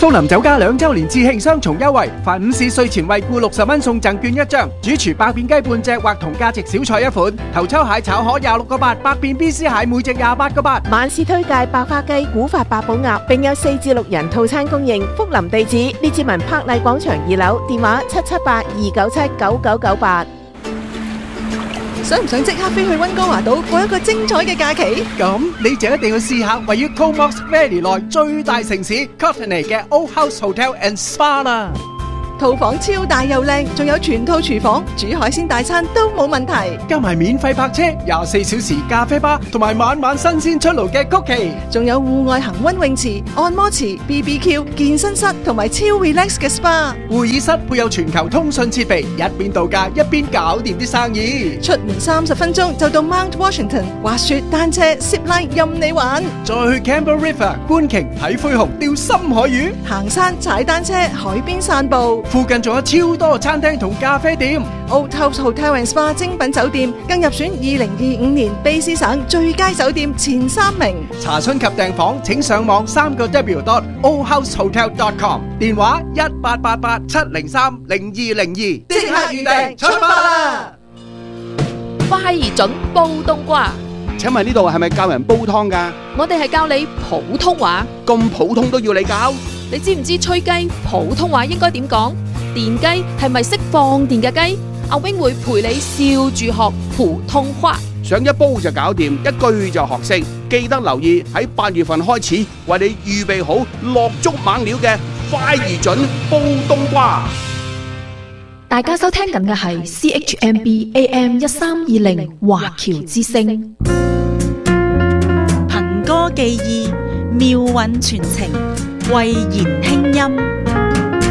福林酒家2周年致慶雙重優惠，凡午市稅前惠顧60蚊送贈券1張，主廚白片雞半隻或同價值小菜1款，頭抽蟹炒河26個8，百變 BC 蟹每隻28個8。 晚市推介白花雞、古法八寶鴨，並有4至6人套餐供應。福林地址：列治文柏麗廣場2樓，電話778-297-9998。 想唔想即刻飛去溫哥華島過一個精彩嘅假期？ 咁你就一定要試下位於 Comox Valley 內最大城市 Courtenay 嘅 Old House Hotel and Spa 啦。 套房超大又靚，仲有全套廚房，煮海鮮大餐都冇問題。 加埋免費泊車、24小時咖啡吧，同埋晚晚新鮮出爐嘅曲奇， 仲有戶外恒溫泳池、按摩池、BBQ、健身室同埋超 relax 嘅 SPA。 會議室配有全球通訊設備，一邊度假一邊搞掂啲生意。 出門30分鐘就到 Mount Washington，滑雪、單車、zip line 任你玩。 再去 Campbell River 觀鯨睇灰熊、釣深海魚， 行山、踩單車、海邊散步。 附近仲有超多餐廳同咖啡店。 Old House Hotel and Spa 精品酒店更入選2025年卑詩省最佳酒店前3名。 查詢及訂房請上網3w.oldhousehotel.com， 電話1888-703-0202，即刻預訂出發啦！ 快而準煲冬瓜。 請問呢度係咪教人煲湯㗎？ 我哋係教你普通話。 咁普通都要你教？ 你知唔知吹雞普通話應該點講？電雞係咪識放電嘅雞？阿 wing 會陪你笑住學普通話， 想一煲就搞掂，一句就學識。記得留意喺8月份開始為你預備好落足猛料嘅快而準煲冬瓜。 大家收聽緊嘅係 CHMB AM 1320華僑之聲。 憑歌寄意，妙韻傳情，慧言輕音。